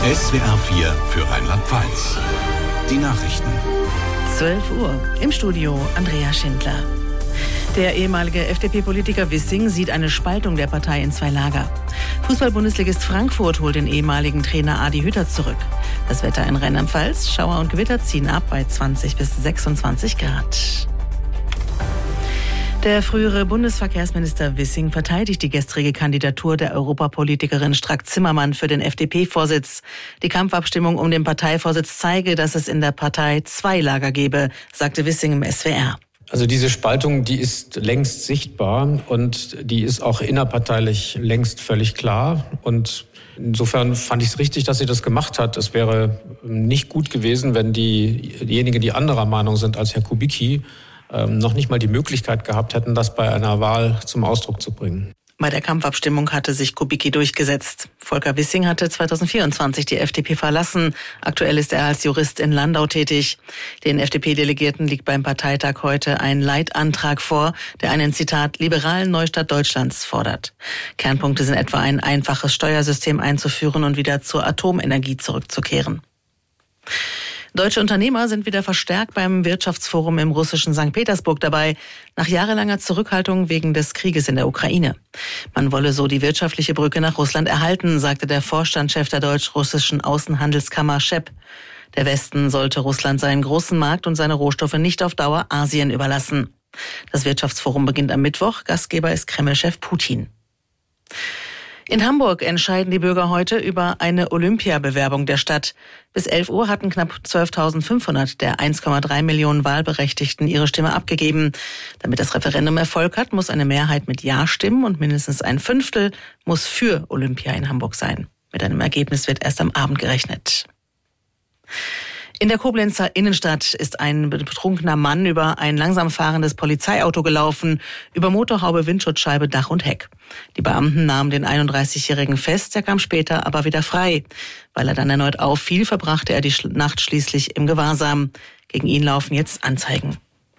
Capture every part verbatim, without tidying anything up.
S W R vier für Rheinland-Pfalz. Die Nachrichten. zwölf Uhr. Im Studio Andrea Schindler. Der ehemalige F D P-Politiker Wissing sieht eine Spaltung der Partei in zwei Lager. Fußball-Bundesligist Frankfurt holt den ehemaligen Trainer Adi Hütter zurück. Das Wetter in Rheinland-Pfalz, Schauer und Gewitter ziehen ab bei zwanzig bis sechsundzwanzig Grad. Der frühere Bundesverkehrsminister Wissing verteidigt die gestrige Kandidatur der Europapolitikerin Strack-Zimmermann für den F D P-Vorsitz. Die Kampfabstimmung um den Parteivorsitz zeige, dass es in der Partei zwei Lager gebe, sagte Wissing im S W R. Also diese Spaltung, die ist längst sichtbar und die ist auch innerparteilich längst völlig klar. Und insofern fand ich es richtig, dass sie das gemacht hat. Es wäre nicht gut gewesen, wenn die, diejenigen, die anderer Meinung sind als Herr Kubicki, noch nicht mal die Möglichkeit gehabt hätten, das bei einer Wahl zum Ausdruck zu bringen. Bei der Kampfabstimmung hatte sich Kubicki durchgesetzt. Volker Wissing hatte zweitausendvierundzwanzig die F D P verlassen. Aktuell ist er als Jurist in Landau tätig. Den F D P-Delegierten liegt beim Parteitag heute ein Leitantrag vor, der einen, Zitat, liberalen Neustart Deutschlands fordert. Kernpunkte sind etwa ein einfaches Steuersystem einzuführen und wieder zur Atomenergie zurückzukehren. Deutsche Unternehmer sind wieder verstärkt beim Wirtschaftsforum im russischen Sankt Petersburg dabei, nach jahrelanger Zurückhaltung wegen des Krieges in der Ukraine. Man wolle so die wirtschaftliche Brücke nach Russland erhalten, sagte der Vorstandschef der deutsch-russischen Außenhandelskammer Schepp. Der Westen sollte Russland seinen großen Markt und seine Rohstoffe nicht auf Dauer Asien überlassen. Das Wirtschaftsforum beginnt am Mittwoch, Gastgeber ist Kreml-Chef Putin. In Hamburg entscheiden die Bürger heute über eine Olympiabewerbung der Stadt. Bis elf Uhr hatten knapp zwölftausendfünfhundert der eins Komma drei Millionen Wahlberechtigten ihre Stimme abgegeben. Damit das Referendum Erfolg hat, muss eine Mehrheit mit Ja stimmen und mindestens ein Fünftel muss für Olympia in Hamburg sein. Mit einem Ergebnis wird erst am Abend gerechnet. In der Koblenzer Innenstadt ist ein betrunkener Mann über ein langsam fahrendes Polizeiauto gelaufen, über Motorhaube, Windschutzscheibe, Dach und Heck. Die Beamten nahmen den einunddreißigjährigen fest, der kam später aber wieder frei. Weil er dann erneut auffiel, verbrachte er die Nacht schließlich im Gewahrsam. Gegen ihn laufen jetzt Anzeigen.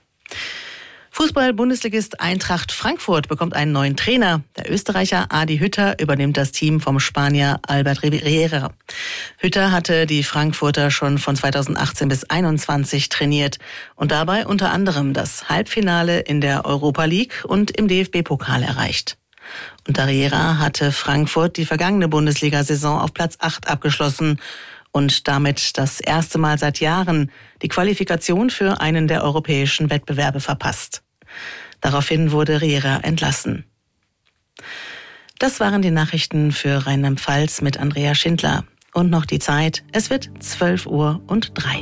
Fußball-Bundesligist Eintracht Frankfurt bekommt einen neuen Trainer. Der Österreicher Adi Hütter übernimmt das Team vom Spanier Albert Riera. Hütter hatte die Frankfurter schon von zweitausendachtzehn bis einundzwanzig trainiert und dabei unter anderem das Halbfinale in der Europa League und im D F B-Pokal erreicht. Unter Riera hatte Frankfurt die vergangene Bundesliga-Saison auf Platz acht abgeschlossen und damit das erste Mal seit Jahren die Qualifikation für einen der europäischen Wettbewerbe verpasst. Daraufhin wurde Riera entlassen. Das waren die Nachrichten für Rheinland-Pfalz mit Andrea Schindler. Und noch die Zeit, es wird zwölf Uhr und drei.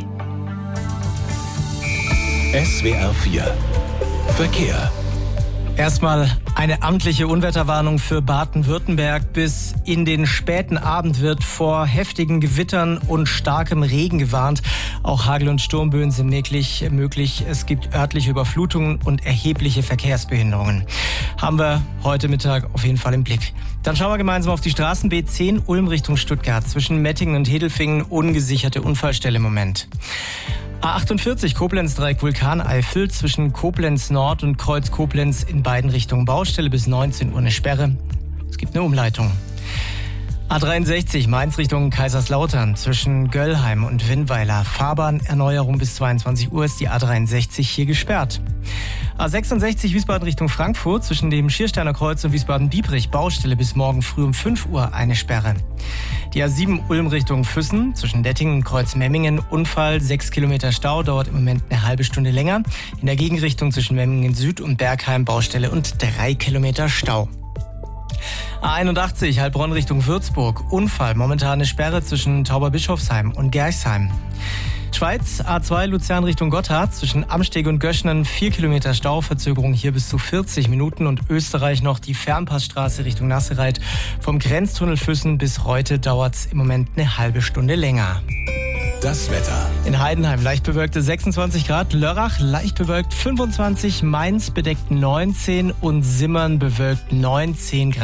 S W R vier Verkehr. Erstmal eine amtliche Unwetterwarnung für Baden-Württemberg. Bis in den späten Abend wird vor heftigen Gewittern und starkem Regen gewarnt. Auch Hagel- und Sturmböen sind möglich. Es gibt örtliche Überflutungen und erhebliche Verkehrsbehinderungen. Haben wir heute Mittag auf jeden Fall im Blick. Dann schauen wir gemeinsam auf die Straßen B zehn Ulm Richtung Stuttgart. Zwischen Mettingen und Hedelfingen ungesicherte Unfallstelle im Moment. A achtundvierzig Koblenz-Dreieck Vulkaneifel zwischen Koblenz Nord und Kreuz Koblenz in beiden Richtungen Baustelle bis neunzehn Uhr eine Sperre. Es gibt eine Umleitung. A dreiundsechzig Mainz Richtung Kaiserslautern zwischen Göllheim und Winnweiler. Fahrbahnerneuerung bis zweiundzwanzig Uhr ist die A dreiundsechzig hier gesperrt. A sechsundsechzig Wiesbaden Richtung Frankfurt zwischen dem Schiersteiner Kreuz und Wiesbaden-Biebrich Baustelle bis morgen früh um fünf Uhr eine Sperre. Die A sieben Ulm Richtung Füssen zwischen Dettingen und Kreuz-Memmingen Unfall, sechs Kilometer Stau, dauert im Moment eine halbe Stunde länger. In der Gegenrichtung zwischen Memmingen Süd und Bergheim Baustelle und drei Kilometer Stau. A einundachtzig Heilbronn Richtung Würzburg Unfall, momentane Sperre zwischen Tauberbischofsheim und Gerchsheim. Schweiz A zwei Luzern Richtung Gotthard zwischen Amsteg und Göschnen vier Kilometer Stau, Verzögerung hier bis zu vierzig Minuten und Österreich noch die Fernpassstraße Richtung Nassereit. Vom Grenztunnel Füssen bis Reute dauert's im Moment eine halbe Stunde länger. Das Wetter. In Heidenheim leicht bewölkte sechsundzwanzig Grad, Lörrach leicht bewölkt fünfundzwanzig, Mainz bedeckt neunzehn und Simmern bewölkt neunzehn Grad.